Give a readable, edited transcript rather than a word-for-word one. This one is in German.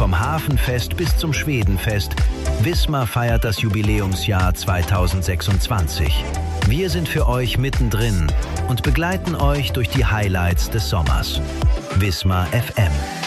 Vom Hafenfest bis zum Schwedenfest, Wismar feiert das Jubiläumsjahr 2026. Wir sind für euch mittendrin und begleiten euch durch die Highlights des Sommers. Wismar FM.